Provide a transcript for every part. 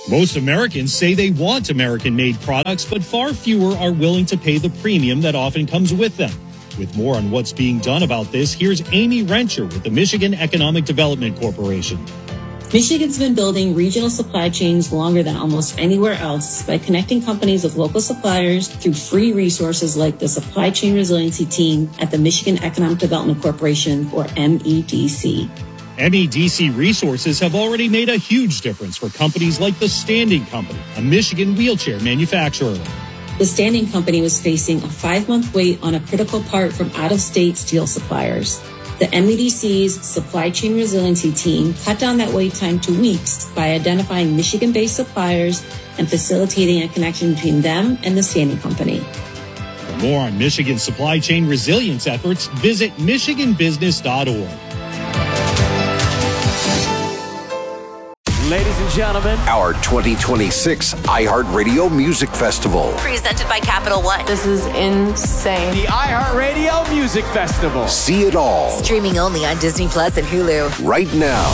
Most Americans say they want American-made products, but far fewer are willing to pay the premium that often comes with them. With more on what's being done about this, here's Amy Renter with the Michigan Economic Development Corporation. Michigan's been building regional supply chains longer than almost anywhere else by connecting companies with local suppliers through free resources like the Supply Chain Resiliency Team at the Michigan Economic Development Corporation, or MEDC. MEDC resources have already made a huge difference for companies like The Standing Company, a Michigan wheelchair manufacturer. The Standing Company was facing a 5-month wait on a critical part from out-of-state steel suppliers. The MEDC's Supply Chain Resiliency Team cut down that wait time to weeks by identifying Michigan-based suppliers and facilitating a connection between them and the Standing Company. For more on Michigan's supply chain resilience efforts, visit michiganbusiness.org. Ladies and gentlemen, our 2026 iHeartRadio Music Festival. Presented by Capital One. This is insane. The iHeartRadio Music Festival. See it all. Streaming only on Disney Plus and Hulu. Right now.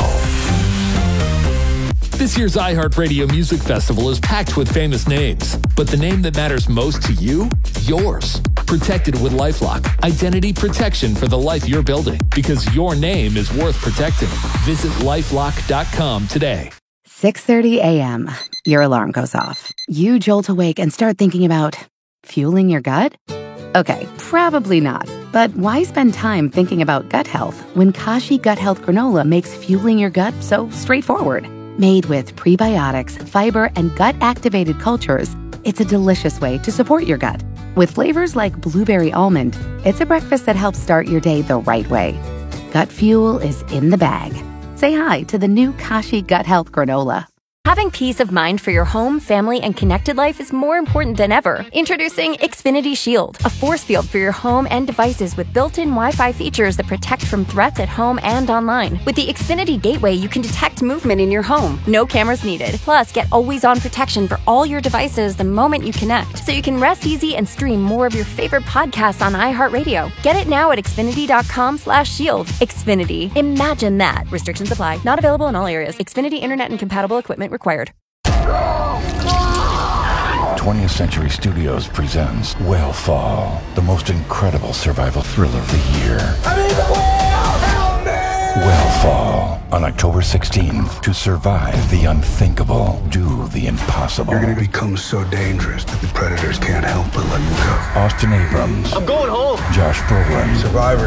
This year's iHeartRadio Music Festival is packed with famous names, but the name that matters most to you? Yours. Protected with LifeLock. Identity protection for the life you're building, because your name is worth protecting. Visit LifeLock.com today. 6:30 a.m. Your alarm goes off. You jolt awake and start thinking about fueling your gut? Okay, probably not. But why spend time thinking about gut health when Kashi Gut Health Granola makes fueling your gut so straightforward? Made with prebiotics, fiber, and gut-activated cultures, it's a delicious way to support your gut. With flavors like blueberry almond, it's a breakfast that helps start your day the right way. Gut fuel is in the bag. Say hi to the new Kashi Gut Health Granola. Having peace of mind for your home, family, and connected life is more important than ever. Introducing Xfinity Shield, a force field for your home and devices with built-in Wi-Fi features that protect from threats at home and online. With the Xfinity Gateway, you can detect movement in your home. No cameras needed. Plus, get always-on protection for all your devices the moment you connect, so you can rest easy and stream more of your favorite podcasts on iHeartRadio. Get it now at Xfinity.com/shield. Xfinity. Imagine that. Restrictions apply. Not available in all areas. Xfinity Internet and compatible equipment required. 20th Century Studios presents Whalefall, the most incredible survival thriller of the year. I need the whale! Help me! Whalefall, on October 16th. To survive the unthinkable, do the impossible. You're going to become so dangerous that the predators can't help but let you go. Austin Abrams. I'm going home. Josh Brolin. Survivor.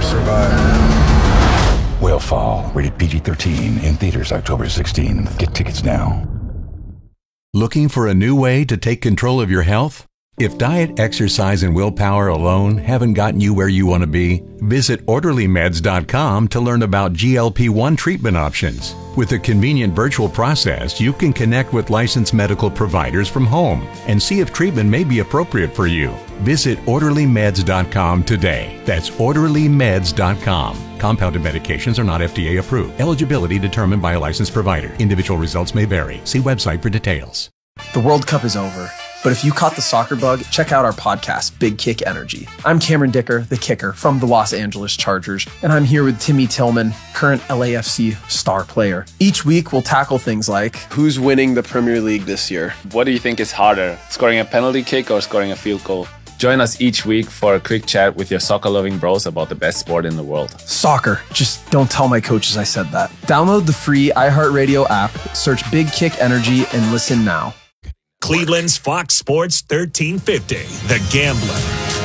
Whalefall, rated PG-13, in theaters October 16th. Get tickets now. Looking for a new way to take control of your health? If diet, exercise, and willpower alone haven't gotten you where you want to be, visit OrderlyMeds.com to learn about GLP-1 treatment options. With a convenient virtual process, you can connect with licensed medical providers from home and see if treatment may be appropriate for you. Visit OrderlyMeds.com today. That's OrderlyMeds.com. Compounded medications are not FDA approved. Eligibility determined by a licensed provider. Individual results may vary. See website for details. The World Cup is over, but if you caught the soccer bug, check out our podcast, Big Kick Energy. I'm Cameron Dicker, the kicker from the Los Angeles Chargers, and I'm here with Timmy Tillman, current LAFC star player. Each week, we'll tackle things like, who's winning the Premier League this year? What do you think is harder, scoring a penalty kick or scoring a field goal? Join us each week for a quick chat with your soccer-loving bros about the best sport in the world. Soccer. Just don't tell my coaches I said that. Download the free iHeartRadio app, search Big Kick Energy, and listen now. Cleveland's Fox Sports 1350, The Gambler.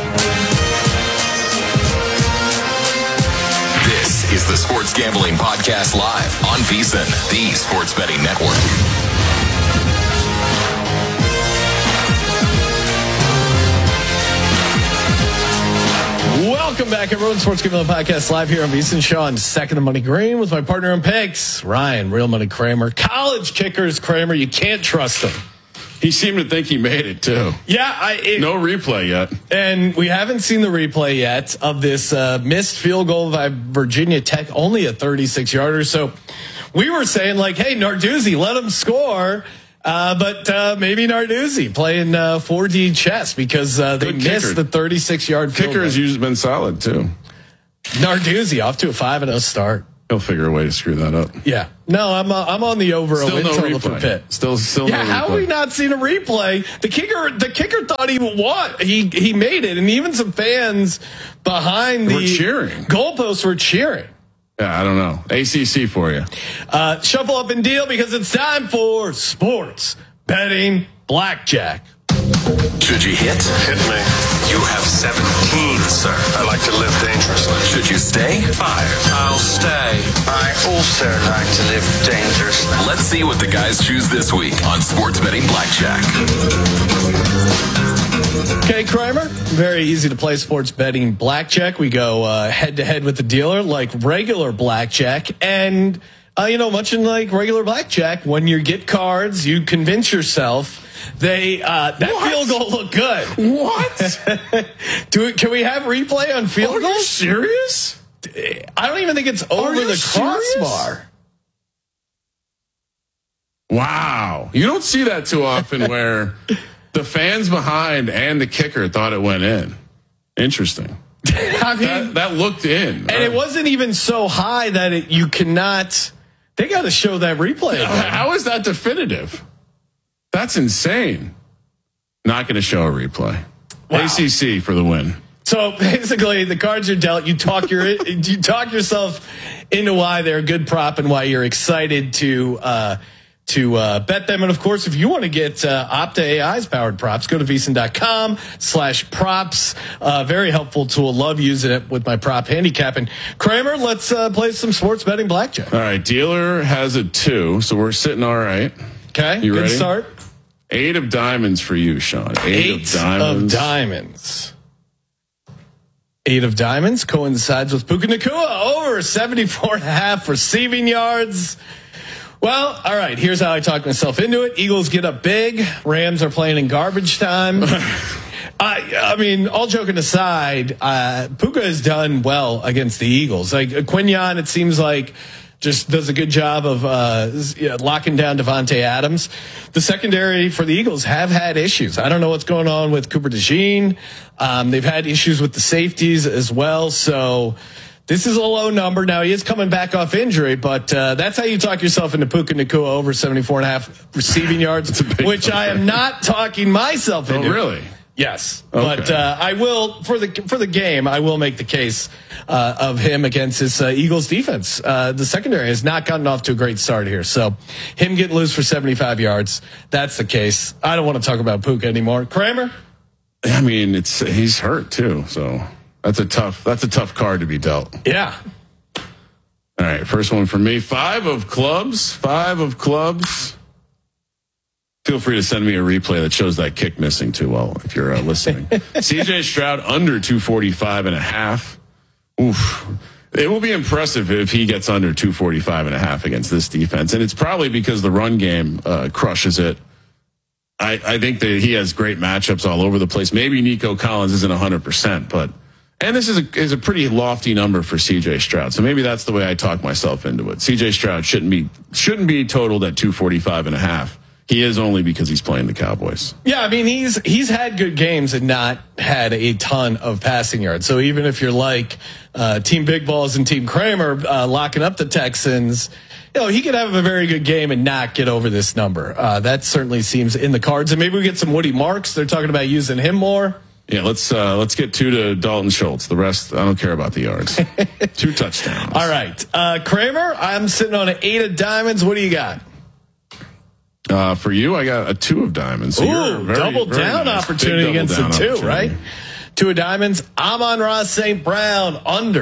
This is the Sports Gambling Podcast live on VSiN, the sports betting network. Welcome back, everyone. Sports Gambling Podcast live here on VSiN. Sean, second the money green with my partner in picks, Ryan, Real Money Kramer. College kickers, Kramer, you can't trust him. He seemed to think he made it, too. Yeah. No replay yet. And we haven't seen the replay yet of this missed field goal by Virginia Tech, only a 36-yarder. So we were saying, like, hey, Narduzzi, let him score. But maybe Narduzzi playing 4D chess because they missed the 36-yard field goal. Kicker has usually been solid, too. Narduzzi off to a 5-0 start. He'll figure a way to screw that up. Yeah. No, I'm on the over Still a win no total replay. for Pitt. Still yeah, no how replay. have we not seen a replay? The kicker thought he won. He made it, and even some fans behind We're the cheering. goalposts were cheering. Yeah, I don't know. ACC for you. Shuffle up and deal because it's time for sports betting blackjack. Should you hit? Hit me. You have 17, sir. I like to live dangerously. Should you stay? 5. I'll stay. I also like to live dangerously. Let's see what the guys choose this week on Sports Betting Blackjack. Okay, Kramer. Very easy to play sports betting blackjack. We go head to head with the dealer like regular blackjack. And, much in like regular blackjack, when you get cards, you convince yourself that field goal looked good. What? Can we have replay on field goals? Are you serious? I don't even think it's over the crossbar. Wow. You don't see that too often where the fans behind and the kicker thought it went in. Interesting. I mean, that looked in. And it wasn't even so high that you cannot. They got to show that replay again. How is that definitive? That's insane. Not going to show a replay. Wow. ACC for the win. So basically, the cards are dealt. You talk yourself into why they're a good prop and why you're excited to bet them. And of course, if you want to get Opta AI's powered props, go to VSiN.com/props. Very helpful tool. Love using it with my prop handicap. And Kramer, let's play some sports betting blackjack. All right. Dealer has a 2, so we're sitting all right. Okay. You good ready? Start. 8 of diamonds for you, Sean. 8 of diamonds. 8 of diamonds coincides with Puka Nacua over 74.5 receiving yards. Well, all right. Here's how I talk myself into it. Eagles get up big. Rams are playing in garbage time. I mean, all joking aside, Puka has done well against the Eagles. Like Quinyon, it seems like just does a good job of locking down Devontae Adams. The secondary for the Eagles have had issues. I don't know what's going on with Cooper DeJean. They've had issues with the safeties as well. So this is a low number. Now, he is coming back off injury, but that's how you talk yourself into Puka Nacua over 74.5 receiving yards, which I am not talking myself into. Oh, really? Yes, okay. But I will for the game. I will make the case of him against this Eagles defense. The secondary has not gotten off to a great start here, so him getting loose for 75 yards. That's the case. I don't want to talk about Puka anymore. Kramer. I mean, he's hurt too, so that's a tough card to be dealt. Yeah. All right, first one for me. 5 of clubs. Feel free to send me a replay that shows that kick missing too. Well, if you're listening, CJ Stroud under 245.5. Oof. It will be impressive if he gets under 245.5 against this defense. And it's probably because the run game crushes it. I think that he has great matchups all over the place. Maybe Nico Collins isn't 100%, and this is a pretty lofty number for CJ Stroud. So maybe that's the way I talk myself into it. CJ Stroud shouldn't be totaled at 245.5. He is only because he's playing the Cowboys. Yeah, I mean, he's had good games and not had a ton of passing yards. So even if you're like Team Big Balls and Team Kramer locking up the Texans, he could have a very good game and not get over this number. That certainly seems in the cards. And maybe we get some Woody Marks. They're talking about using him more. Yeah, let's get 2 to Dalton Schultz. The rest, I don't care about the yards. 2 touchdowns. All right, Kramer, I'm sitting on an 8 of diamonds. What do you got? For you, I got a 2 of diamonds. So double down nice. Opportunity against the 2, right? 2 of diamonds. Amon-Ra St. Brown under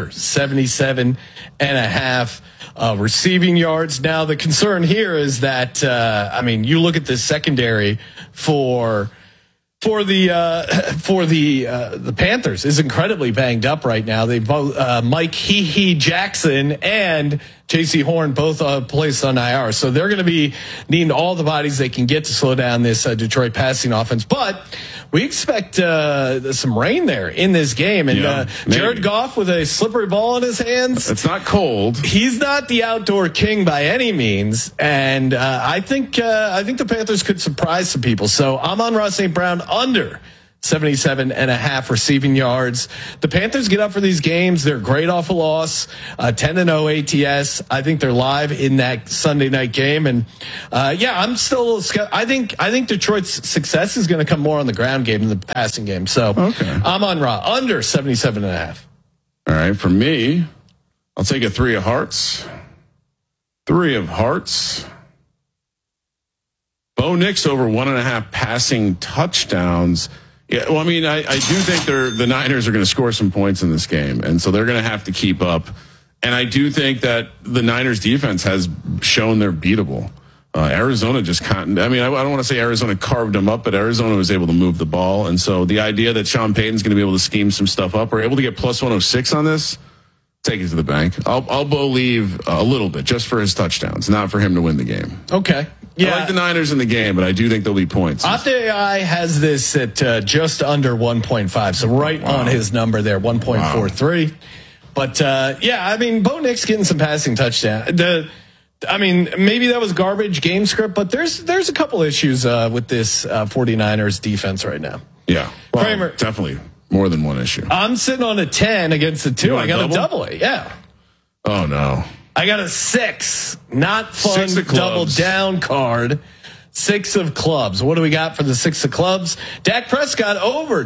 77.5 receiving yards. Now, the concern here is that, you look at this secondary for the Panthers is incredibly banged up right now. They both Mike Jackson and J.C. Horn both placed on IR, so they're going to be needing all the bodies they can get to slow down this Detroit passing offense. But we expect some rain there in this game, and Jared Goff with a slippery ball in his hands. It's not cold. He's not the outdoor king by any means, and I think the Panthers could surprise some people. So Amon-Ra St. Brown under 77.5 receiving yards. The Panthers get up for these games. They're great off a loss, 10-0 ATS. I think they're live in that Sunday night game. And I'm still, I think Detroit's success is going to come more on the ground game than the passing game. So I'm on under 77.5. All right. For me, I'll take a 3 of hearts. 3 of hearts. Bo Nix over 1.5 passing touchdowns. Yeah, well, I mean, I do think the Niners are going to score some points in this game, and so they're going to have to keep up. And I do think that the Niners defense has shown they're beatable. Arizona just can't. I mean, I don't want to say Arizona carved them up, but Arizona was able to move the ball. And so the idea that Sean Payton's going to be able to scheme some stuff up, or able to get plus 106 on this, take it to the bank. I'll believe a little bit just for his touchdowns, not for him to win the game. Okay. Yeah. I like the Niners in the game, but I do think there'll be points. OptAI has this at just under 1.5, so right on his number there, 1.43. But I mean, Bo Nix getting some passing touchdown. Maybe that was garbage game script, but there's a couple issues with this 49ers defense right now. Yeah, well, Kramer, definitely more than one issue. I'm sitting on a 10 against the 2. I got a double it. Yeah. Oh no. I got a 6, not fun double down card. 6 of clubs. What do we got for the 6 of clubs? Dak Prescott over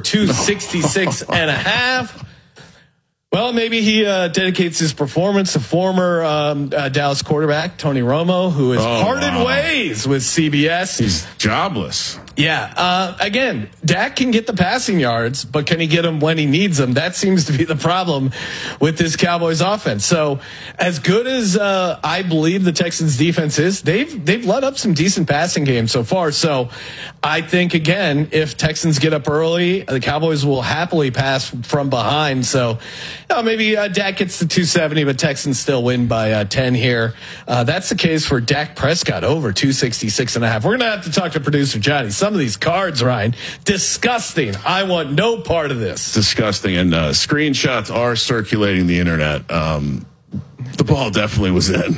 266.5. Well, maybe he dedicates his performance to former Dallas quarterback Tony Romo, who has parted ways with CBS. He's jobless. Yeah. Again, Dak can get the passing yards, but can he get them when he needs them? That seems to be the problem with this Cowboys offense. So as good as I believe the Texans defense is, they've let up some decent passing games so far. So I think, again, if Texans get up early, the Cowboys will happily pass from behind. So maybe Dak gets to 270, but Texans still win by 10 here. That's the case for Dak Prescott over 266.5. We're going to have to talk to producer Johnny. Some of these cards, Ryan, disgusting. I want no part of this. Disgusting. And screenshots are circulating the internet. The ball definitely was in.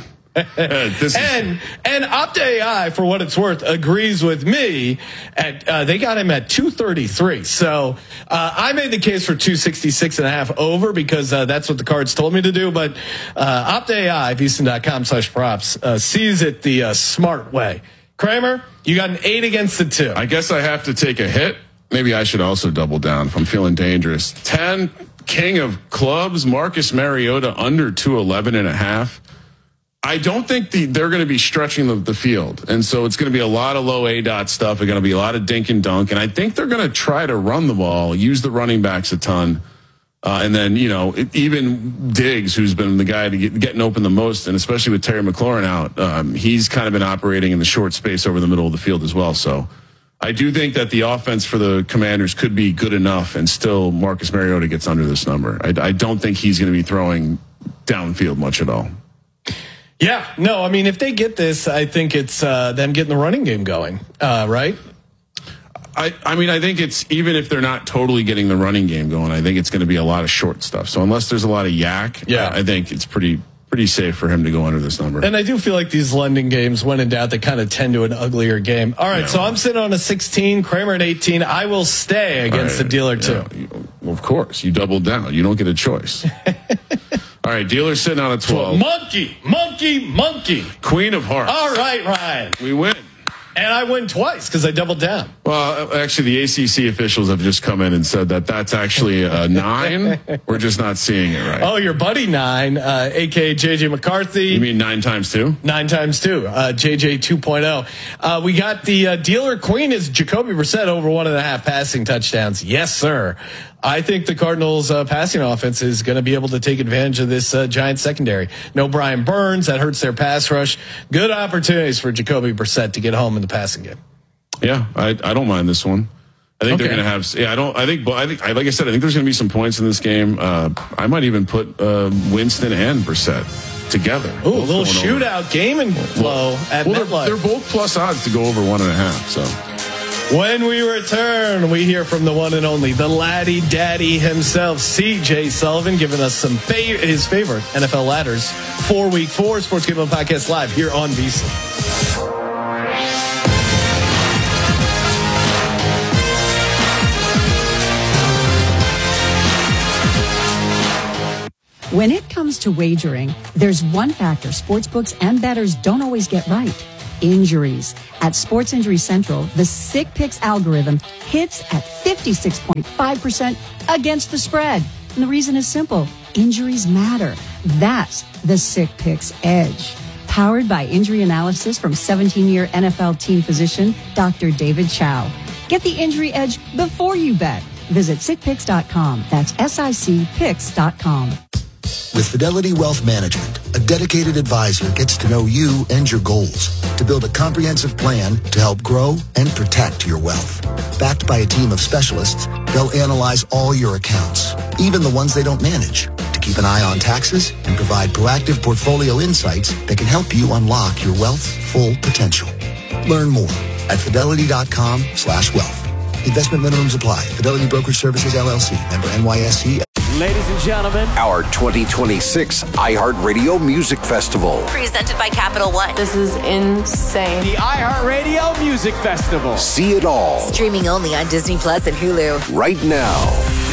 And OptAI, for what it's worth, agrees with me. They got him at 233. So I made the case for 266.5 over because that's what the cards told me to do. But OptAI, VSiN.com/props, sees it the smart way. Kramer, you got an 8 against the 2. I guess I have to take a hit. Maybe I should also double down if I'm feeling dangerous. 10, king of clubs, Marcus Mariota under 211.5. I don't think they're going to be stretching the field. And so it's going to be a lot of low A-dot stuff. It's going to be a lot of dink and dunk. And I think they're going to try to run the ball, use the running backs a ton. And then, even Diggs, who's been the guy getting open the most, and especially with Terry McLaurin out, he's kind of been operating in the short space over the middle of the field as well. So I do think that the offense for the Commanders could be good enough, and still Marcus Mariota gets under this number. I don't think he's going to be throwing downfield much at all. Yeah, no, I mean, if they get this, I think it's them getting the running game going, right? I mean, I think it's, even if they're not totally getting the running game going, I think it's going to be a lot of short stuff. So unless there's a lot of yak, I think it's pretty safe for him to go under this number. And I do feel like these London games, when in doubt, they kind of tend to an uglier game. All right, so I'm sitting on a 16, Kramer at 18. I will stay against the dealer too. Of course, you doubled down. You don't get a choice. All right, dealer's sitting on a 12. Monkey. Queen of hearts. All right, Ryan. We win. And I win twice because I doubled down. Well, actually, the ACC officials have just come in and said that that's actually a 9. We're just not seeing it right. Oh, your buddy 9, a.k.a. JJ McCarthy. You mean 9 times 2? 9 times 2, JJ 2.0. We got the dealer queen is Jacoby Brissett over 1.5 passing touchdowns. Yes, sir. I think the Cardinals' passing offense is going to be able to take advantage of this Giants secondary. No Brian Burns. That hurts their pass rush. Good opportunities for Jacoby Brissett to get home in the passing game. Yeah, I don't mind this one. I think they're going to have. Yeah, I think like I said, I think there's going to be some points in this game. I might even put Winston and Brissett together. Ooh, a little shootout game and flow at MetLife. They're both plus odds to go over 1.5. So. When we return, we hear from the one and only, the laddie daddy himself, CJ Sullivan, giving us some his favorite NFL ladders for Week 4. Sports Gambling Podcast live here on VSiN. When it comes to wagering, there's one factor sportsbooks and bettors don't always get right. Injuries. At Sports Injury Central, the Sick Picks algorithm hits at 56.5% against the spread. And the reason is simple. Injuries matter. That's the Sick Picks edge. Powered by injury analysis from 17-year NFL team physician, Dr. David Chow. Get the injury edge before you bet. Visit sickpicks.com. That's SICPicks.com. With Fidelity Wealth Management, a dedicated advisor gets to know you and your goals to build a comprehensive plan to help grow and protect your wealth. Backed by a team of specialists, they'll analyze all your accounts, even the ones they don't manage, to keep an eye on taxes and provide proactive portfolio insights that can help you unlock your wealth's full potential. Learn more at fidelity.com/wealth. Investment minimums apply. Fidelity Brokerage Services, LLC. Member NYSE. Ladies and gentlemen, our 2026 iHeartRadio Music Festival. Presented by Capital One. This is insane. The iHeartRadio Music Festival. See it all. Streaming only on Disney Plus and Hulu. Right now.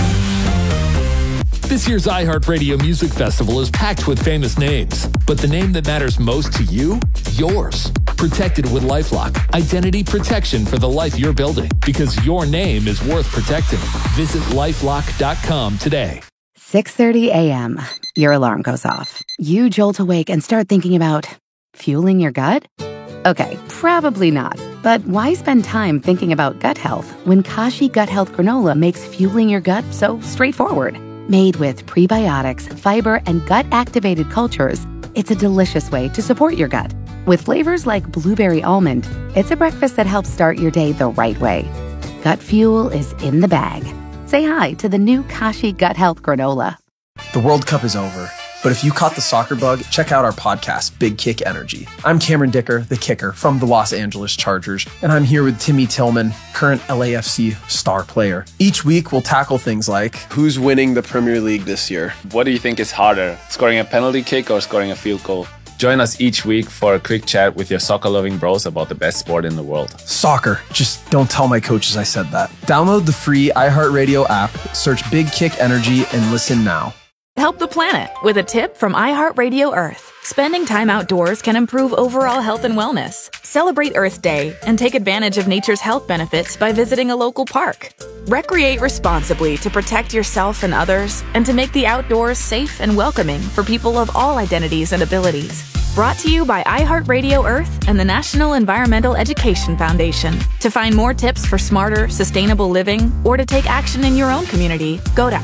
This year's iHeartRadio Music Festival is packed with famous names, but the name that matters most to you, yours. Protected with LifeLock, identity protection for the life you're building, because your name is worth protecting. Visit LifeLock.com today. 6:30 a.m. Your alarm goes off. You jolt awake and start thinking about fueling your gut? Okay, probably not. But why spend time thinking about gut health when Kashi Gut Health Granola makes fueling your gut so straightforward? Made with prebiotics, fiber, and gut-activated cultures, it's a delicious way to support your gut. With flavors like blueberry almond, it's a breakfast that helps start your day the right way. Gut fuel is in the bag. Say hi to the new Kashi Gut Health Granola. The World Cup is over, but if you caught the soccer bug, check out our podcast, Big Kick Energy. I'm Cameron Dicker, the kicker from the Los Angeles Chargers, and I'm here with Timmy Tillman, current LAFC star player. Each week, we'll tackle things like, who's winning the Premier League this year? What do you think is harder, scoring a penalty kick or scoring a field goal? Join us each week for a quick chat with your soccer-loving bros about the best sport in the world. Soccer. Just don't tell my coaches I said that. Download the free iHeartRadio app, search Big Kick Energy, and listen now. Help the planet with a tip from iHeartRadio Earth. Spending time outdoors can improve overall health and wellness. Celebrate Earth Day and take advantage of nature's health benefits by visiting a local park. Recreate responsibly to protect yourself and others, and to make the outdoors safe and welcoming for people of all identities and abilities. Brought to you by iHeartRadio Earth and the National Environmental Education Foundation. To find more tips for smarter, sustainable living, or to take action in your own community, go to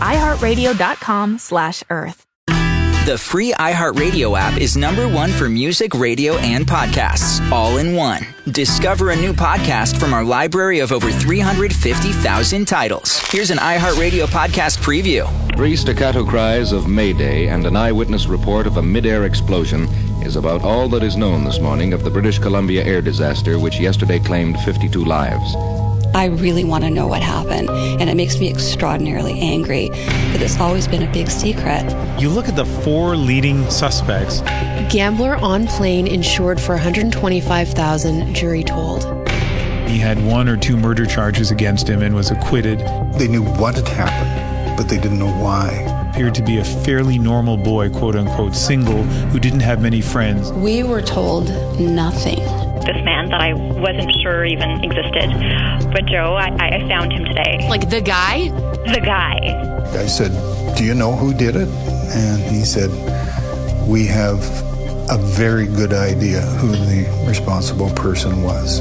iHeartRadio.com/Earth. The free iHeartRadio app is #1 for music, radio, and podcasts, all in one. Discover a new podcast from our library of over 350,000 titles. Here's an iHeartRadio podcast preview. 3 staccato cries of Mayday and an eyewitness report of a mid-air explosion is about all that is known this morning of the British Columbia air disaster, which yesterday claimed 52 lives. I really want to know what happened, and it makes me extraordinarily angry that it's always been a big secret. You look at the 4 leading suspects. Gambler on plane insured for $125,000, jury told. He had 1 or 2 murder charges against him and was acquitted. They knew what had happened, but they didn't know why. Appeared to be a fairly normal boy, quote-unquote, single, who didn't have many friends. We were told nothing. This man that I wasn't sure even existed. But Joe, I found him today. Like the guy? The guy. I said, "Do you know who did it?" And he said, "We have a very good idea who the responsible person was."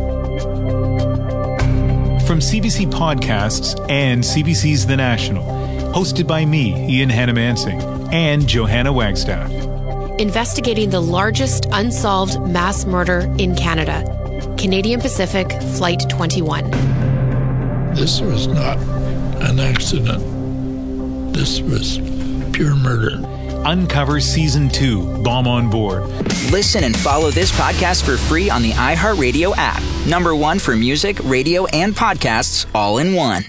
From CBC Podcasts and CBC's The National, hosted by me, Ian Hannamansing, and Johanna Wagstaff. Investigating the largest unsolved mass murder in Canada. Canadian Pacific Flight 21. This was not an accident. This was pure murder. Uncover Season 2, Bomb on Board. Listen and follow this podcast for free on the iHeartRadio app. #1 for music, radio, and podcasts, all in one.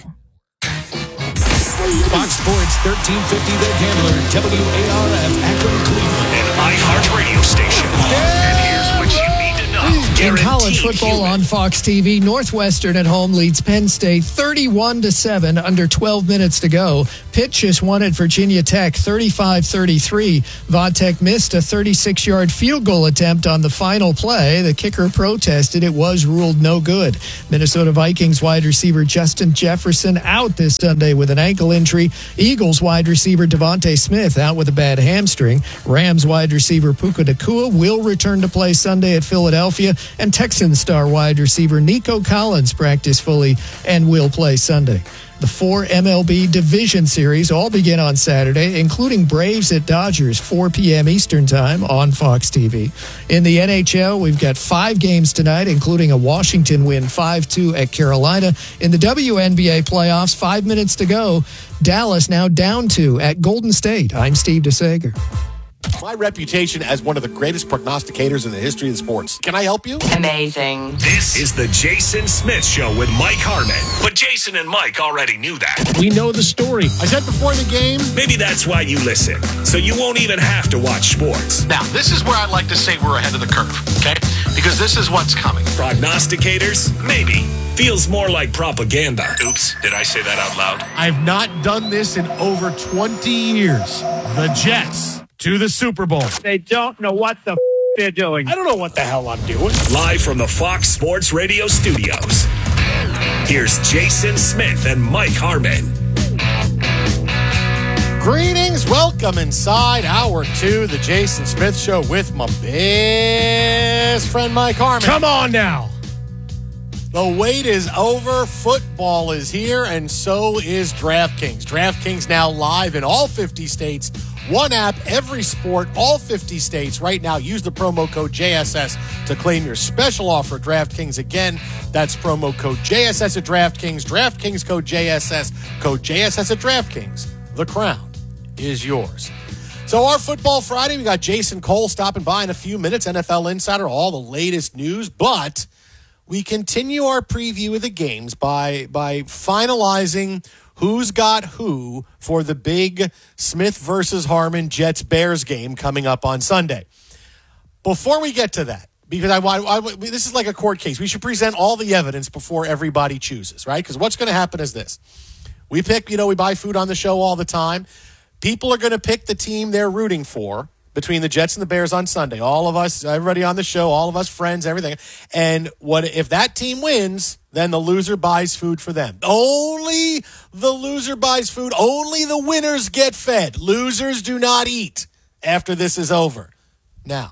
Fox Sports 1350 The Gambler, WARF Akron, Cleveland, an iHeart radio station. And here's what you need to know. In college football on Fox TV, Northwestern at home leads Penn State 31-7, under 12 minutes to go. Pitt just won at Virginia Tech 35-33. Vodtech missed a 36-yard field goal attempt on the final play. The kicker protested. It was ruled no good. Minnesota Vikings wide receiver Justin Jefferson out this Sunday with an ankle injury. Eagles wide receiver Devontae Smith out with a bad hamstring. Rams wide receiver Puka Nacua will return to play Sunday at Philadelphia. And Texans star wide receiver Nico Collins practiced fully and will play Sunday. The 4 MLB Division Series all begin on Saturday, including Braves at Dodgers, 4 p.m. Eastern Time on Fox TV. In the NHL, we've got 5 games tonight, including a Washington win 5-2 at Carolina. In the WNBA playoffs, 5 minutes to go. Dallas now down 2 at Golden State. I'm Steve DeSager. My reputation as one of the greatest prognosticators in the history of sports. Can I help you? Amazing. This is the Jason Smith Show with Mike Harmon. But Jason and Mike already knew that. We know the story. I said before the game. Maybe that's why you listen, so you won't even have to watch sports. Now, this is where I like to say we're ahead of the curve, okay? Because this is what's coming. Prognosticators? Maybe. Feels more like propaganda. Oops, did I say that out loud? I've not done this in over 20 years. The Jets to the Super Bowl. They don't know what the they're doing. I don't know what the hell I'm doing. Live from the Fox Sports Radio studios, here's Jason Smith and Mike Harmon. Greetings. Welcome inside Hour 2, the Jason Smith Show with my best friend Mike Harmon. Come on now. The wait is over. Football is here, and so is DraftKings. DraftKings now live in all 50 states. One app, every sport, all 50 states. Right now, use the promo code JSS to claim your special offer at DraftKings. Again, that's promo code JSS at DraftKings. DraftKings code JSS. Code JSS at DraftKings. The crown is yours. So our Football Friday, we got Jason Cole stopping by in a few minutes. NFL Insider, all the latest news. But we continue our preview of the games by finalizing who's got who for the big Smith versus Harmon Jets-Bears game coming up on Sunday. Before we get to that, because this is like a court case, we should present all the evidence before everybody chooses, right? Because what's going to happen is this. We pick, we buy food on the show all the time. People are going to pick the team they're rooting for between the Jets and the Bears on Sunday. All of us, everybody on the show, all of us friends, everything. And what if that team wins, then the loser buys food for them. Only the loser buys food. Only the winners get fed. Losers do not eat after this is over. Now,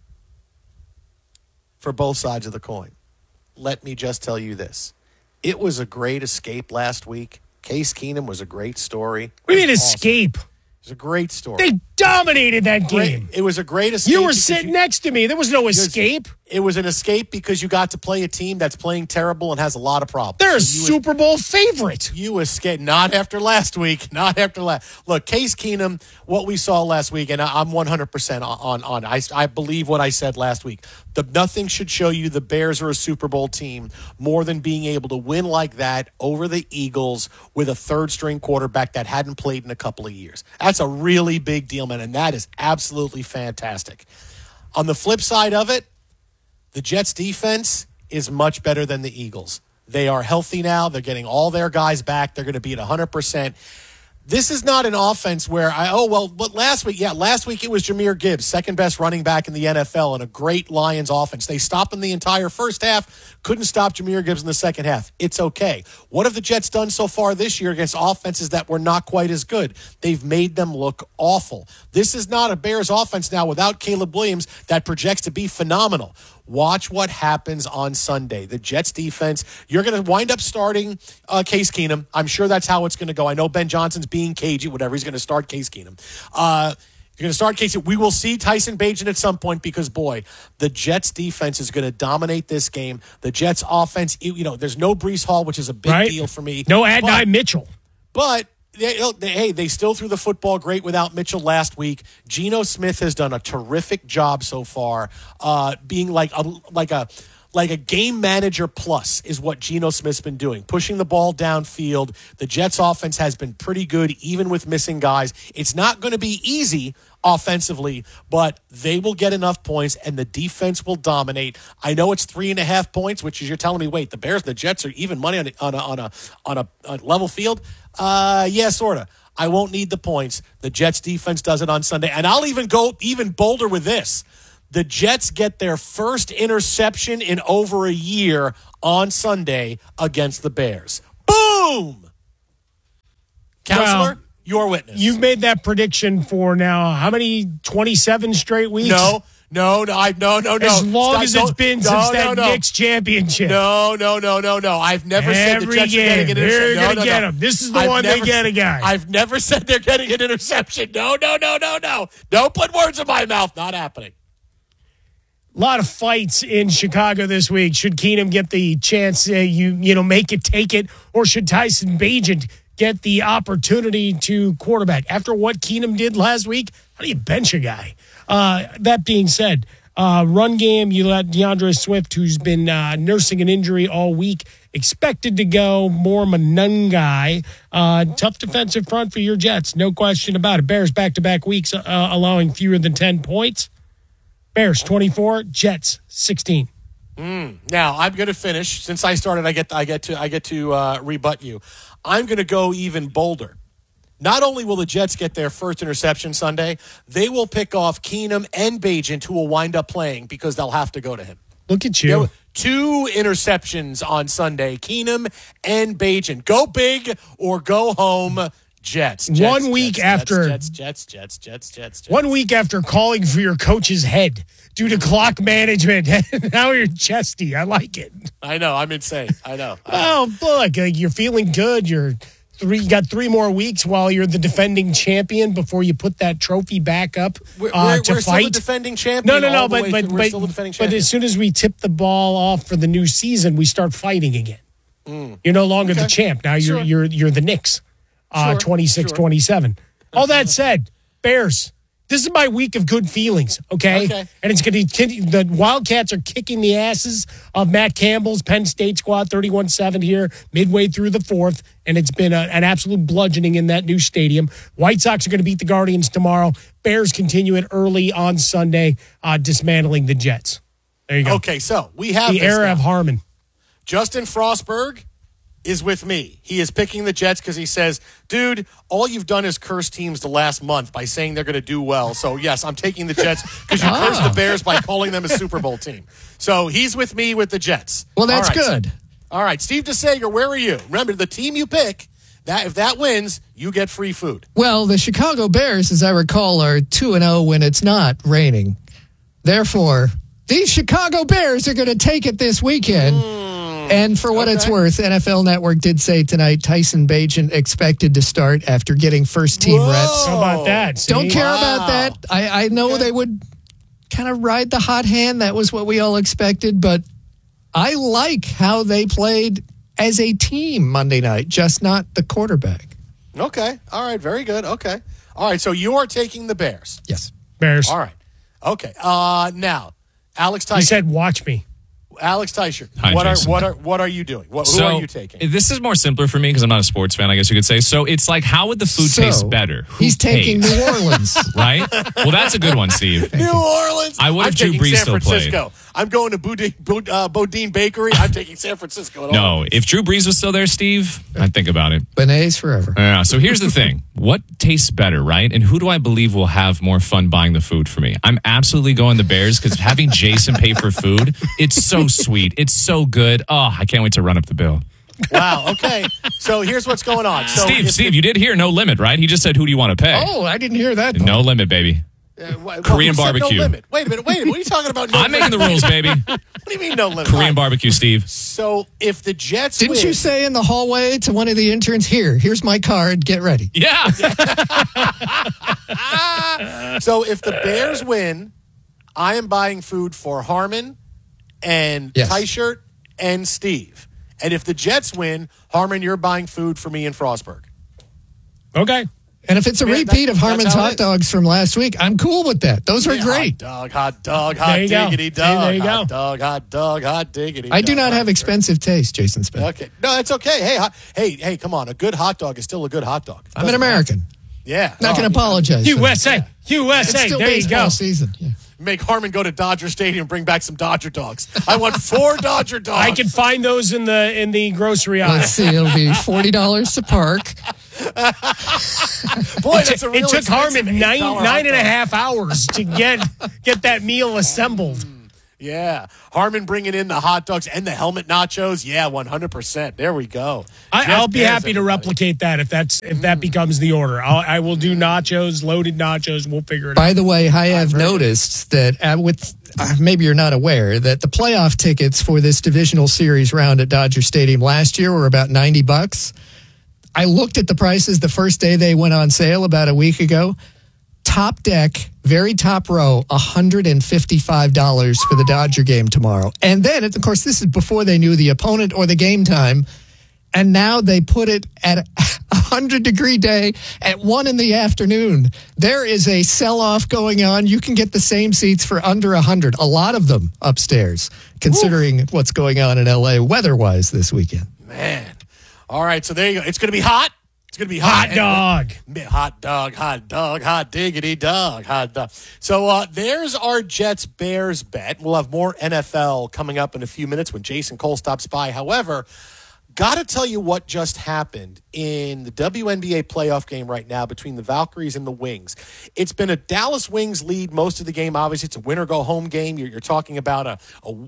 for both sides of the coin, let me just tell you this. It was a great escape last week. Case Keenum was a great story. What do you mean escape? It was a great story. They dominated that game. It was a great escape. You were sitting next to me. There was no escape. It was an escape because you got to play a team that's playing terrible and has a lot of problems. They're a Super Bowl favorite. You escaped. Not after last week. Not after last. Look, Case Keenum, what we saw last week, and I'm 100% on. I believe what I said last week. Nothing should show you the Bears are a Super Bowl team more than being able to win like that over the Eagles with a third-string quarterback that hadn't played in a couple of years. That's a really big deal, man, and that is absolutely fantastic. On the flip side of it, the Jets' defense is much better than the Eagles. They are healthy now. They're getting all their guys back. They're going to be at 100%. This is not an offense where but last week it was Jahmyr Gibbs, second best running back in the NFL and a great Lions offense. They stopped him the entire first half, couldn't stop Jahmyr Gibbs in the second half. It's okay. What have the Jets done so far this year against offenses that were not quite as good? They've made them look awful. This is not a Bears offense now without Caleb Williams that projects to be phenomenal. Watch what happens on Sunday. The Jets defense, you're going to wind up starting Case Keenum. I'm sure that's how it's going to go. I know Ben Johnson's being cagey, whatever. He's going to start Case Keenum. You're going to start Case Keenum. We will see Tyson Bagent at some point because, boy, the Jets defense is going to dominate this game. The Jets offense, there's no Breece Hall, which is a big deal for me. No Adonai Mitchell. But they still threw the football great without Mitchell last week. Geno Smith has done a terrific job so far, being like a game manager plus is what Geno Smith's been doing, pushing the ball downfield. The Jets offense has been pretty good, even with missing guys. It's not going to be easy offensively, but they will get enough points and the defense will dominate. I know it's 3.5 points, which is you're telling me, wait, the Bears and the Jets are even money on a level field? Yeah, sort of. I won't need the points. The Jets defense does it on Sunday. And I'll even go even bolder with this. The Jets get their first interception in over a year on Sunday against the Bears. Boom! Counselor, your witness. You've made that prediction for now, how many, 27 straight weeks? No. As long as it's been since that Knicks championship. No. I've never said the Jets are getting an interception. They're going to get him. This is the one they get a guy. I've never said they're getting an interception. No. Don't put words in my mouth. Not happening. A lot of fights in Chicago this week. Should Keenum get the chance, make it, take it, or should Tyson Bagent get the opportunity to quarterback? After what Keenum did last week, how do you bench a guy? That being said, run game, you let DeAndre Swift, who's been nursing an injury all week, expected to go. More Manungai. Tough defensive front for your Jets, no question about it. Bears back-to-back weeks allowing fewer than 10 points. Bears 24, Jets 16. Now I'm going to finish. Since I started, I get to rebut you. I'm going to go even bolder. Not only will the Jets get their first interception Sunday, they will pick off Keenum and Bagent, who will wind up playing because they'll have to go to him. Look at you. 2 interceptions on Sunday. Keenum and Bagent. Go big or go home. Jets. 1 week after. Jets. 1 week after calling for your coach's head due to clock management. Now you're chesty. I like it. I know. I'm insane. I know. Oh, look, you're feeling good. You got 3 more weeks while you're the defending champion before you put that trophy back up we're to still fight. The defending champion. No. But as soon as we tip the ball off for the new season, we start fighting again. You're no longer the champ. Now you're the Knicks. 26-27. All that said, Bears, this is my week of good feelings, okay? And it's going to continue. The Wildcats are kicking the asses of Matt Campbell's Penn State squad, 31-7 here, midway through the 4th, and it's been an absolute bludgeoning in that new stadium. White Sox are going to beat the Guardians tomorrow. Bears continue it early on Sunday, dismantling the Jets. There you go. Okay, so we have the era of Harmon. Justin Frostberg is with me. He is picking the Jets because he says, dude, all you've done is curse teams the last month by saying they're going to do well. So, yes, I'm taking the Jets because you cursed the Bears by calling them a Super Bowl team. So, he's with me with the Jets. Well, that's good. All right, Steve DeSager, where are you? Remember, the team you pick, if that wins, you get free food. Well, the Chicago Bears, as I recall, are 2-0 when it's not raining. Therefore, these Chicago Bears are going to take it this weekend. And for what it's worth, NFL Network did say tonight Tyson Bagent expected to start after getting first-team reps. How about that? See? Don't care about that. I know they would kind of ride the hot hand. That was what we all expected. But I like how they played as a team Monday night, just not the quarterback. Okay. All right. Very good. Okay. All right. So you are taking the Bears. Yes. Bears. All right. Okay. Now, Alex Tyson. He said, watch me. Alex Teicher, Hi, what are you doing? Who are you taking? This is more simpler for me because I'm not a sports fan, I guess you could say. So it's like, how would the food taste better? He's taking New Orleans. Right? Well, that's a good one, Steve. New Orleans. I would have Drew Brees still played. I'm going to Bodine Bakery. I'm taking San Francisco. No, if Drew Brees was still there, Steve, I'd think about it. Beignets forever. Yeah, so here's the thing. What tastes better, right? And who do I believe will have more fun buying the food for me? I'm absolutely going the Bears because having Jason pay for food, it's so sweet. It's so good. Oh, I can't wait to run up the bill. Wow, okay. So here's what's going on. So Steve, you did hear no limit, right? He just said, who do you want to pay? Oh, I didn't hear that. No limit, baby. Korean barbecue. No limit. Wait a minute. What are you talking about? I'm making the rules, baby. What do you mean no limit? Korean barbecue, Steve. So if the Jets Didn't you say in the hallway to one of the interns, here's my card, get ready. Yeah. So if the Bears win, I am buying food for Harmon and Teichert and Steve. And if the Jets win, Harmon, you're buying food for me and Frostberg. Okay. And if it's a repeat of Harmon's hot dogs from last week, I'm cool with that. Those were great. Hot dog, hot diggity dog. There you go. Hot dog, hot diggity dog. I do not have expensive taste, Jason Smith. Okay. No, it's okay. Hey, come on. A good hot dog is still a good hot dog. I'm an American. Yeah. Not going to apologize. USA. USA. It's still There you baseball go. season. Yeah. Make Harmon go to Dodger Stadium and bring back some Dodger dogs. I want 4 Dodger dogs. I can find those in the grocery aisle. Let's see. It'll be $40 to park. Boy, that's a real It took Harmon expensive nine $8 and a half hours to get that meal assembled. Yeah. Harmon bringing in the hot dogs and the helmet nachos. Yeah, 100%. There we go. I'll be happy to replicate that if that becomes the order. I will do nachos, loaded nachos. We'll figure it out. By the way, I have noticed that maybe you're not aware that the playoff tickets for this divisional series round at Dodger Stadium last year were about $90. I looked at the prices the first day they went on sale about a week ago. Top deck, very top row, $155 for the Dodger game tomorrow. And then, of course, this is before they knew the opponent or the game time. And now they put it at a 100-degree day at 1 in the afternoon. There is a sell-off going on. You can get the same seats for under 100, a lot of them upstairs, considering what's going on in L.A. weather-wise this weekend. Man. All right, so there you go. It's going to be hot. It's going to be hot. Hot dog. Hot diggity dog. Hot dog. So there's our Jets-Bears bet. We'll have more NFL coming up in a few minutes when Jason Cole stops by. However, got to tell you what just happened in the WNBA playoff game right now between the Valkyries and the Wings. It's been a Dallas Wings lead most of the game. Obviously, it's a winner-go-home game. You're talking about a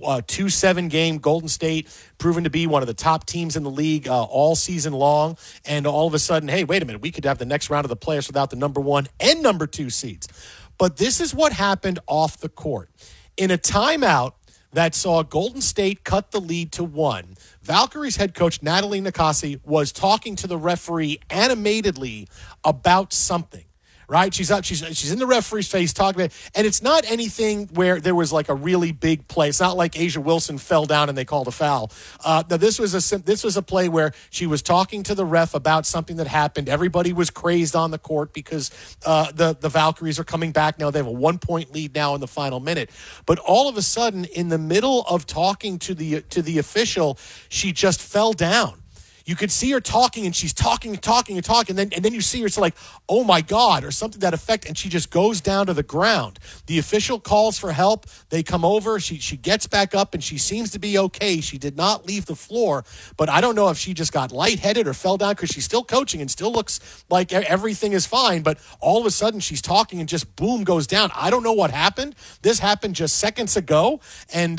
2-7 game. Golden State proven to be one of the top teams in the league all season long. And all of a sudden, hey, wait a minute, we could have the next round of the playoffs without the number 1 and number 2 seeds. But this is what happened off the court. In a timeout that saw Golden State cut the lead to 1, Valkyries head coach Natalie Nakasi was talking to the referee animatedly about something. Right? She's up. She's in the referee's face talking about it. And it's not anything where there was like a really big play. It's not like Asia Wilson fell down and they called a foul. Now this was a play where she was talking to the ref about something that happened. Everybody was crazed on the court because the Valkyries are coming back now. They have a 1-point lead now in the final minute. But all of a sudden, in the middle of talking to the official, she just fell down. You could see her talking, and she's talking, and then you see her, it's like, oh my God, or something to that effect, and she just goes down to the ground. The official calls for help. They come over. She gets back up, and she seems to be okay. She did not leave the floor, but I don't know if she just got lightheaded or fell down because she's still coaching and still looks like everything is fine, but all of a sudden she's talking and just boom, goes down. I don't know what happened. This happened just seconds ago, and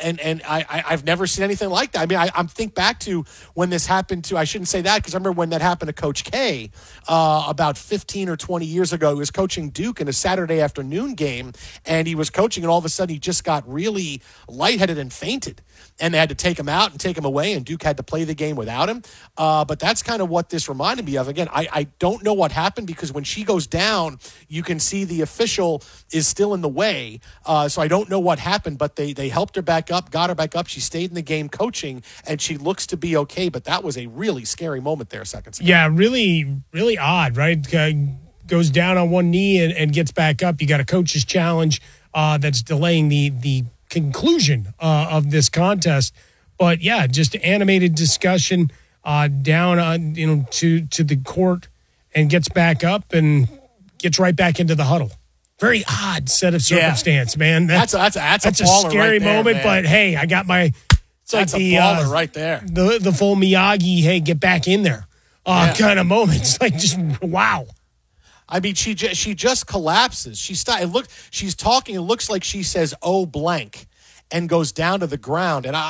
I've never seen anything like that. I mean, I think back to when this happened to, I shouldn't say that because I remember when that happened to Coach K about 15 or 20 years ago. He was coaching Duke in a Saturday afternoon game, and he was coaching, and all of a sudden he just got really lightheaded and fainted. And they had to take him out and take him away, and Duke had to play the game without him. But that's kind of what this reminded me of. Again, I don't know what happened because when she goes down, you can see the official is still in the way. So I don't know what happened, but they helped her back up, got her back up. She stayed in the game coaching, and she looks to be okay. But that was a really scary moment there seconds ago. Yeah, really, really odd, right? Goes down on one knee and gets back up. You got a coach's challenge that's delaying the conclusion of this contest. But yeah, just animated discussion down on to the court, and gets back up and gets right back into the huddle. Very odd set of circumstance, man. That's a scary moment, man. But hey, I got my. It's that's like the baller right there. The full Miyagi, hey, get back in there kind of moment. It's like just wow. I mean, she just collapses. She's talking. It looks like she says "oh blank," and goes down to the ground. And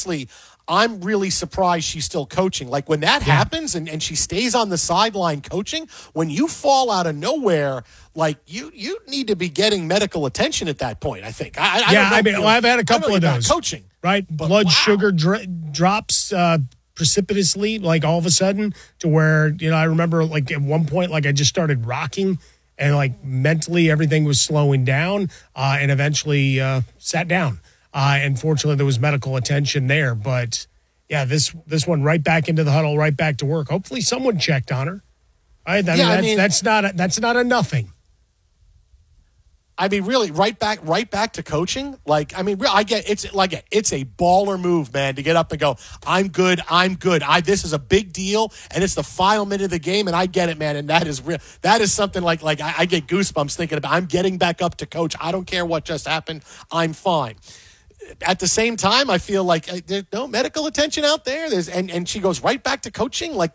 I'm really surprised she's still coaching. Like when that happens and she stays on the sideline coaching, when you fall out of nowhere, like you need to be getting medical attention at that point. I think. I've had a couple of those coaching. Right, blood sugar drops precipitously, like all of a sudden, to where I remember like at one point, like I just started rocking, and like mentally everything was slowing down, and eventually sat down. And fortunately, there was medical attention there. But yeah, this one right back into the huddle, right back to work. Hopefully, someone checked on her. Right? That's not a nothing. I mean, really, right back to coaching. Like, I mean, I get it's a baller move, man, to get up and go, I'm good. This is a big deal, and it's the final minute of the game, and I get it, man. And that is real. That is something like I get goosebumps thinking about. I'm getting back up to coach. I don't care what just happened. I'm fine. At the same time, I feel like there's no medical attention out there. And she goes right back to coaching. Like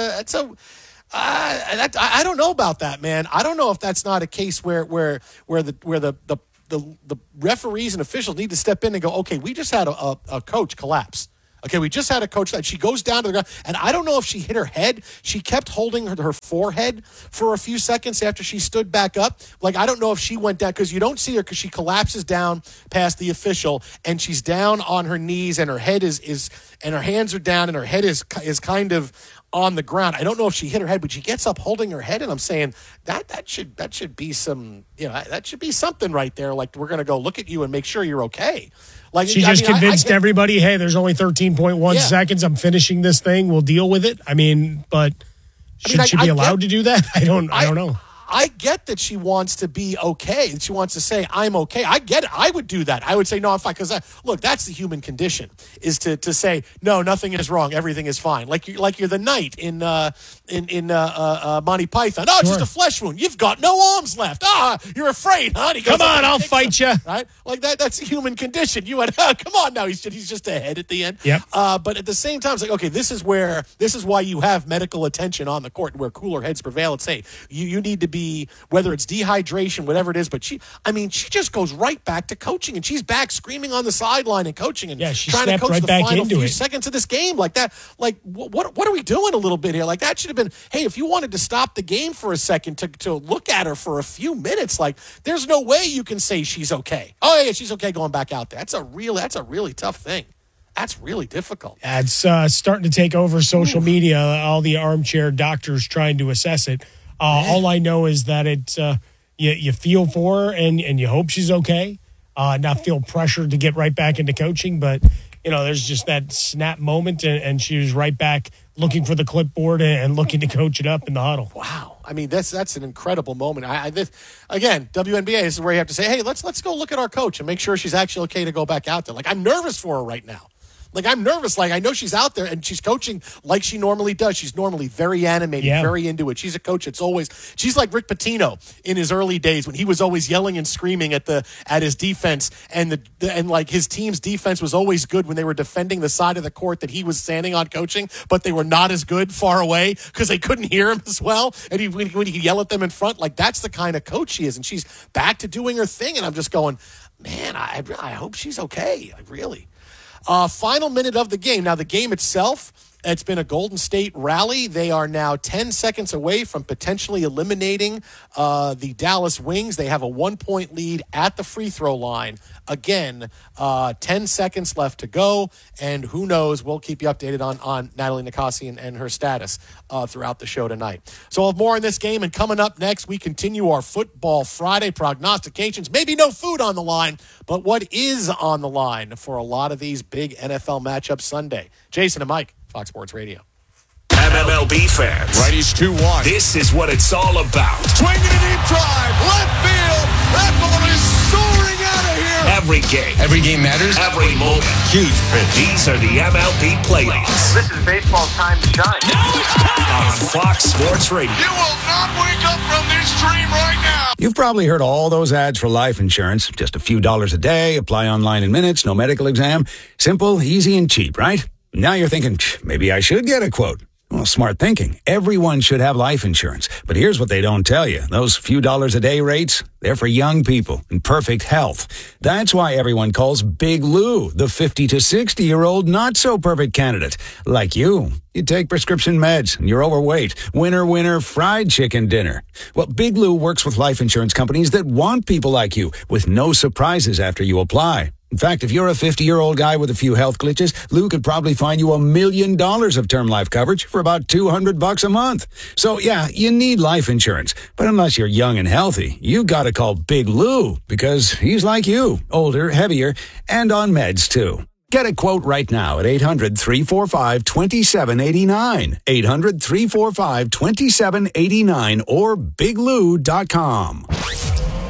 I don't know about that, man. I don't know if that's not a case where the referees and officials need to step in and go, okay, we just had a coach collapse. Okay, we just had a coach that she goes down to the ground, and I don't know if she hit her head. She kept holding her forehead for a few seconds after she stood back up. Like, I don't know if she went down, because you don't see her, because she collapses down past the official, and she's down on her knees, and her head is and her hands are down, and her head is kind of on the ground. I don't know if she hit her head, but she gets up holding her head, and I'm saying that should be some, that should be something right there. Like, we're going to go look at you and make sure you're okay. Like, she just convinced everybody, hey, there's only 13.1 seconds. I'm finishing this thing. We'll deal with it. I mean, but should she be allowed to do that? I don't know. I get that she wants to be okay. She wants to say, I'm okay. I get it. I would do that. I would say, no, I'm fine. Because, look, that's the human condition, is to say, no, nothing is wrong. Everything is fine. Like you're the knight in Monty Python. Oh, it's just a flesh wound. You've got no arms left. You're afraid, huh? Come on, I'll fight you. Right? Like that's the human condition. You went, come on now. He's just ahead at the end. Yep. But at the same time, it's like, okay, this is why you have medical attention on the court, where cooler heads prevail. It's, hey, you need to be, whether it's dehydration, whatever it is, but she just goes right back to coaching, and she's back screaming on the sideline and coaching and she trying to coach right the back final into few it. seconds of this game. Like that, like what are we doing a little bit here? Like, that should have been, hey, if you wanted to stop the game for a second to look at her for a few minutes, like, there's no way you can say she's okay. Oh yeah, she's okay going back out there. That's a really tough thing. That's really difficult. It's starting to take over social media, all the armchair doctors trying to assess it. All I know is that it's you feel for her and you hope she's okay. Not feel pressured to get right back into coaching, but there's just that snap moment, and she was right back looking for the clipboard and looking to coach it up in the huddle. Wow. I mean, that's an incredible moment. Again, WNBA, this is where you have to say, hey, let's go look at our coach and make sure she's actually okay to go back out there. Like, I'm nervous for her right now. Like, I'm nervous. Like, I know she's out there and she's coaching like she normally does. She's normally very animated, very into it. She's a coach. She's like Rick Pitino in his early days, when he was always yelling and screaming at his defense, and like his team's defense was always good when they were defending the side of the court that he was standing on coaching, but they were not as good far away because they couldn't hear him as well. And when he'd yell at them in front, like, that's the kind of coach she is. And she's back to doing her thing. And I'm just going, man, I hope she's okay. Really. Final minute of the game. Now, the game itself, it's been a Golden State rally. They are now 10 seconds away from potentially eliminating the Dallas Wings. They have a 1-point lead at the free throw line. Again, 10 seconds left to go, and who knows? We'll keep you updated on Natalie Nicasi and her status throughout the show tonight. So we'll have more on this game, and coming up next, we continue our Football Friday prognostications. Maybe no food on the line, but what is on the line for a lot of these big NFL matchups Sunday? Jason and Mike, Fox Sports Radio. MLB fans. Righties 2-1. This is what it's all about. Swinging a deep drive. Left field. That ball is soaring out of here. Every game. Every game matters. Every moment. Huge pitch. These are the MLB playoffs. This is baseball's time to shine. Now it's time. On Fox Sports Radio. You will not wake up from this dream right now. You've probably heard all those ads for life insurance. Just a few dollars a day, apply online in minutes, no medical exam. Simple, easy, and cheap, right? Now you're thinking, maybe I should get a quote. Well, smart thinking. Everyone should have life insurance. But here's what they don't tell you. Those few dollars a day rates, they're for young people in perfect health. That's why everyone calls Big Lou the 50 to 60-year-old not-so-perfect candidate. Like you. You take prescription meds and you're overweight. Winner, fried chicken dinner. Well, Big Lou works with life insurance companies that want people like you with no surprises after you apply. In fact, if you're a 50-year-old guy with a few health glitches, Lou could probably find you $1 million of term life coverage for about $200 a month. So, yeah, you need life insurance. But unless you're young and healthy, you gotta call Big Lou, because he's like you, older, heavier, and on meds, too. Get a quote right now at 800-345-2789. 800-345-2789 or biglou.com.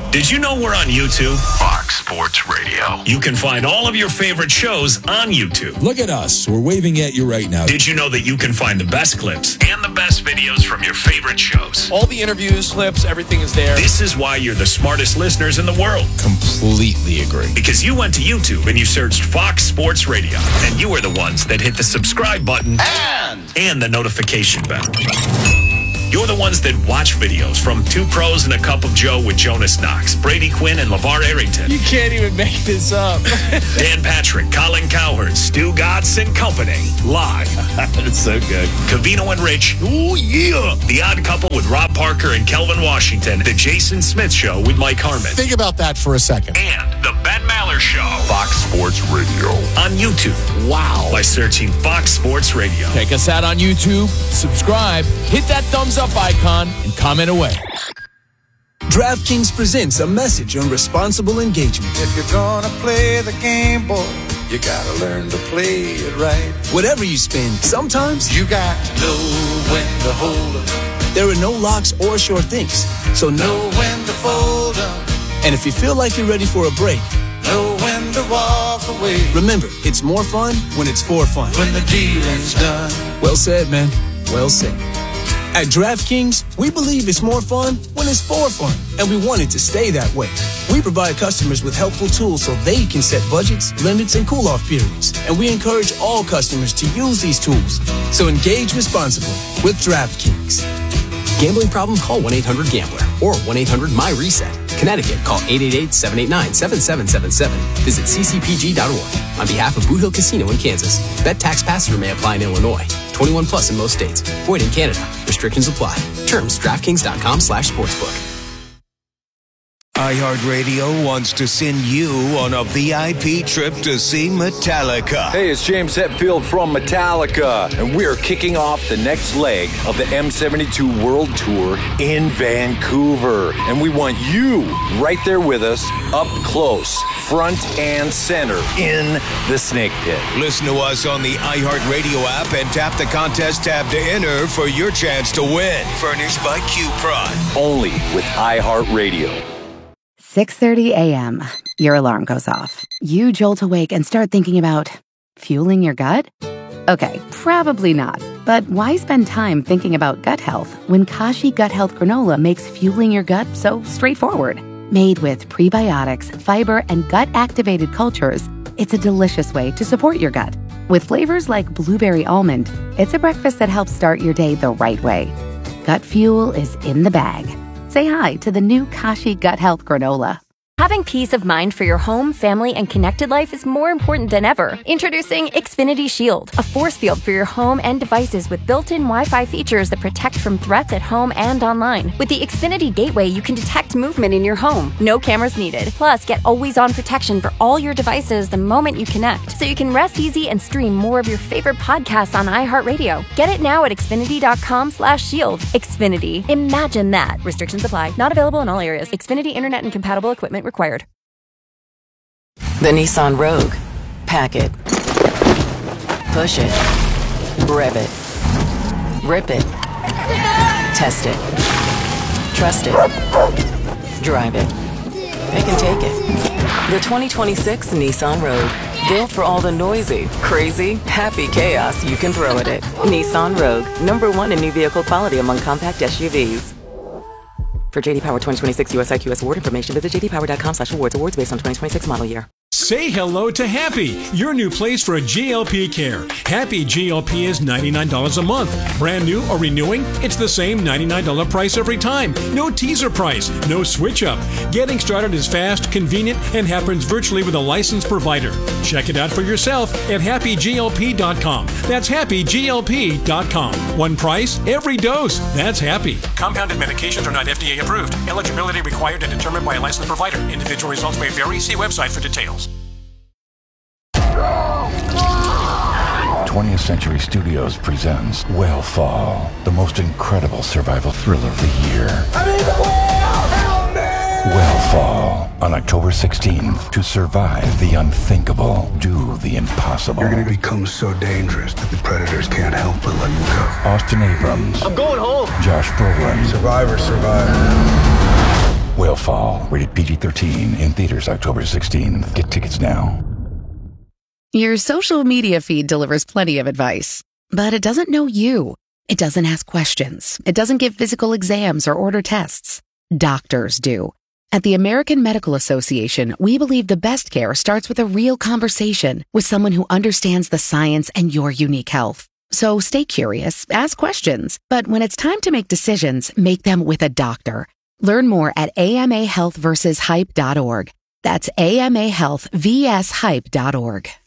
Did you know we're on YouTube? Fox Sports Radio. You can find all of your favorite shows on YouTube. Look at us. We're waving at you right now. Did you know that you can find the best clips and the best videos from your favorite shows? All the interviews, clips, everything is there. This is why you're the smartest listeners in the world. Completely agree. Because you went to YouTube and you searched Fox Sports Radio, and you were the ones that hit the subscribe button and the notification bell. You're the ones that watch videos from Two Pros and a Cup of Joe with Jonas Knox, Brady Quinn, and LeVar Arrington. You can't even make this up. Dan Patrick, Colin Cowherd, Stu Gatz and Company. Live. That's so good. Covino and Rich. Ooh, yeah. The Odd Couple with Rob Parker and Kelvin Washington. The Jason Smith Show with Mike Harmon. Think about that for a second. And the Ben Maller Show. Fox Sports Radio. On YouTube. Wow. By searching Fox Sports Radio. Check us out on YouTube. Subscribe. Hit that thumbs up icon and comment away. DraftKings presents a message on responsible engagement. If you're gonna play the game, boy, you gotta learn to play it right. Whatever you spend, sometimes you got to know when to hold 'em. There are no locks or sure things, so know when to fold 'em. And if you feel like you're ready for a break, know when to walk away. Remember, it's more fun when it's for fun. When the dealing's done. Well said, man. Well said. At DraftKings, we believe it's more fun when it's for fun, and we want it to stay that way. We provide customers with helpful tools so they can set budgets, limits, and cool-off periods, and we encourage all customers to use these tools. So engage responsibly with DraftKings. Gambling problem? Call 1-800-GAMBLER or 1-800-MY-RESET. Connecticut, call 888-789-7777. Visit ccpg.org. On behalf of Boot Hill Casino in Kansas, bet tax pass-through may apply in Illinois. 21 plus in most states. Void in Canada. Restrictions apply. Terms, DraftKings.com/sportsbook. iHeartRadio wants to send you on a VIP trip to see Metallica. Hey, it's James Hetfield from Metallica, and we're kicking off the next leg of the M72 World Tour in Vancouver. And we want you right there with us, up close, front and center, in the Snake Pit. Listen to us on the iHeartRadio app and tap the contest tab to enter for your chance to win. Furnished by Q-Prod. Only with iHeartRadio. 6:30 a.m. Your alarm goes off. You jolt awake and start thinking about fueling your gut? Okay, probably not. But why spend time thinking about gut health when Kashi Gut Health Granola makes fueling your gut so straightforward? Made with prebiotics, fiber, and gut-activated cultures, it's a delicious way to support your gut. With flavors like blueberry almond, it's a breakfast that helps start your day the right way. Gut fuel is in the bag. Say hi to the new Kashi Gut Health Granola. Having peace of mind for your home, family, and connected life is more important than ever. Introducing Xfinity Shield, a force field for your home and devices with built-in Wi-Fi features that protect from threats at home and online. With the Xfinity Gateway, you can detect movement in your home. No cameras needed. Plus, get always-on protection for all your devices the moment you connect, so you can rest easy and stream more of your favorite podcasts on iHeartRadio. Get it now at Xfinity.com/shield. Xfinity. Imagine that. Restrictions apply. Not available in all areas. Xfinity Internet and compatible equipment required. The Nissan Rogue. Pack it. Push it. Rev it. Rip it. Test it. Trust it. Drive it. It can take it. The 2026 Nissan Rogue. Built for all the noisy, crazy, happy chaos you can throw at it. Nissan Rogue. #1 in new vehicle quality among compact SUVs. For JD Power 2026 US IQS award information, visit jdpower.com/awards. Awards based on 2026 model year. Say hello to Happy, your new place for GLP care. Happy GLP is $99 a month. Brand new or renewing, it's the same $99 price every time. No teaser price, no switch up. Getting started is fast, convenient, and happens virtually with a licensed provider. Check it out for yourself at happyglp.com. That's happyglp.com. One price, every dose. That's Happy. Compounded medications are not FDA approved. Eligibility required and determined by a licensed provider. Individual results may vary. See website for details. 20th Century Studios presents Whale-Fall, the most incredible survival thriller of the year. Whale-Fall, on October 16th. To survive the unthinkable, do the impossible. You're going to become so dangerous that the predators can't help but let you go. Austin Abrams. I'm going home. Josh Brolin. Survivor. will fall. Rated PG-13 in theaters October 16th. Get tickets now. Your social media feed delivers plenty of advice, but it doesn't know you. It doesn't ask questions. It doesn't give physical exams or order tests. Doctors do. At the American Medical Association, we believe the best care starts with a real conversation with someone who understands the science and your unique health. So stay curious, ask questions, but when it's time to make decisions, make them with a doctor. Learn more at amahealthversushype.org. That's amahealthvshype.org.